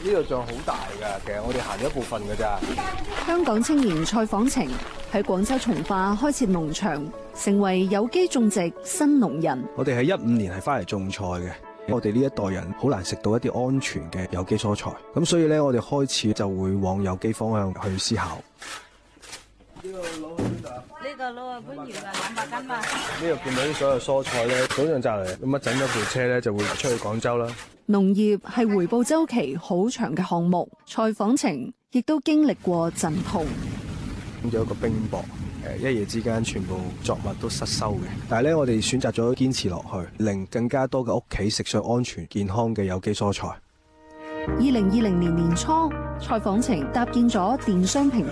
呢度仲好大㗎，其實我哋行咗一部分㗎咋。 香港青年蔡訪程喺廣州從化開設農場，成為有機種植新農人。 我哋喺15年係翻嚟種菜嘅，我哋呢一代人好難食到一啲安全嘅有機蔬菜，咁所以咧我哋開始就會往有機方向去思考。 呢個攞去邊度啊？呢個攞去番禺啊，200斤嘛。 呢度見到啲所有蔬菜咧，早上摘嚟，咁一整咗部車咧就會出去廣州啦。 農業係回報週期好長嘅項目，蔡訪程亦都經歷過陣痛。 咁有一個冰雹，一夜之間全部作物都失收嘅。但係咧，我哋選擇咗堅持落去，令更加多嘅屋企食上安全健康嘅有機蔬菜。 2020年年初，蔡訪程搭建咗電商平台。